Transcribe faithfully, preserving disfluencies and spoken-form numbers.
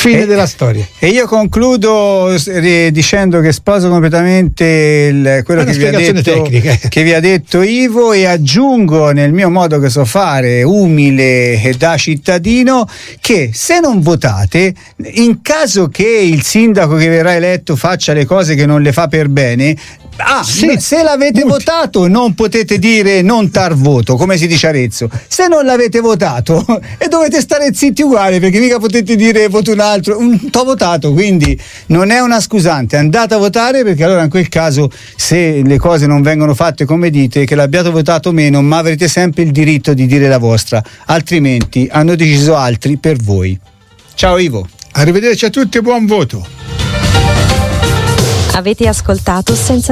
Fine e, della storia. E io concludo eh, dicendo che sposo completamente il, quello che vi, ha detto, che vi ha detto Ivo, e aggiungo nel mio modo che so fare, umile e da cittadino, che se non votate, in caso che il sindaco che verrà eletto faccia le cose che non le fa per bene, ah, sì, se l'avete molti. votato non potete dire non tar voto, come si dice a Arezzo. Se non l'avete votato e dovete stare zitti uguali, perché mica potete dire voto un altro, un, t'ho votato, quindi non è una scusante, andate a votare, perché allora in quel caso, se le cose non vengono fatte come dite, che l'abbiate votato o meno, ma avrete sempre il diritto di dire la vostra, altrimenti hanno deciso altri per voi. Ciao Ivo. Arrivederci a tutti e buon voto. Avete ascoltato Senza